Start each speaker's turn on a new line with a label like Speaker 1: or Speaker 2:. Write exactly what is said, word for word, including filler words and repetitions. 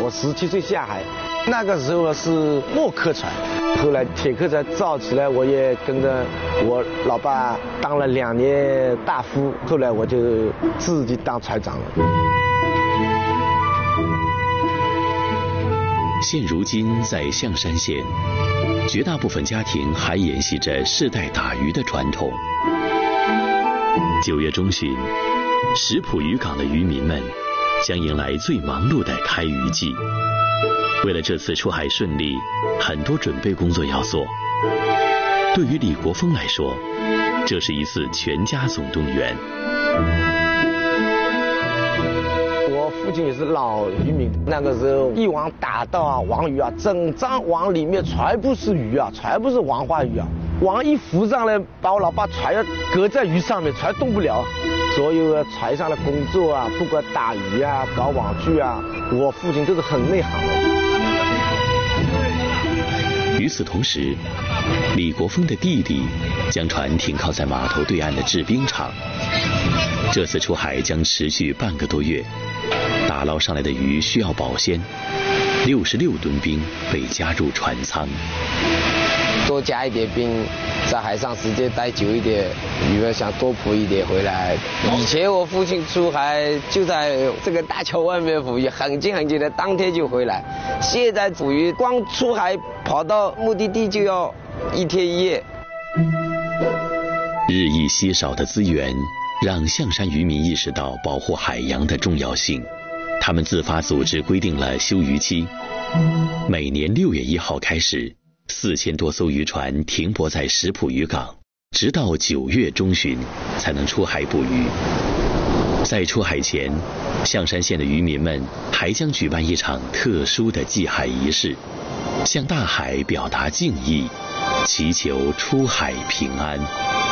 Speaker 1: 我十七岁下海，那个时候是木客船，后来铁客船造起来，我也跟着我老爸当了两年大夫，后来我就自己当船长了。
Speaker 2: 现如今在象山县，绝大部分家庭还沿袭着世代打鱼的传统。九月中旬，石浦渔港的渔民们将迎来最忙碌的开渔季。为了这次出海顺利，很多准备工作要做。对于李国峰来说，这是一次全家总动员。
Speaker 1: 我父亲也是老渔民，那个时候一网打到啊，网鱼啊，整张网里面全部是鱼啊，全部是王花鱼啊。网一浮上来，把我老爸船要隔在鱼上面，船动不了。所有船上的工作啊，不管打鱼啊、搞网具啊，我父亲都是很内行的。
Speaker 2: 与此同时，李国峰的弟弟将船停靠在码头对岸的制冰厂。这次出海将持续半个多月，打捞上来的鱼需要保鲜，六十六吨冰被加入船舱。
Speaker 3: 多加一点冰，在海上时间待久一点，鱼们想多捕一点回来。以前我父亲出海就在这个大桥外面捕鱼，很近很近的，当天就回来。现在捕鱼光出海跑到目的地就要一天一夜。
Speaker 2: 日益稀少的资源让象山渔民意识到保护海洋的重要性，他们自发组织规定了休渔期，每年六月一号开始，四千多艘渔船停泊在石浦渔港，直到九月中旬才能出海捕鱼。在出海前，象山县的渔民们还将举办一场特殊的祭海仪式，向大海表达敬意，祈求出海平安。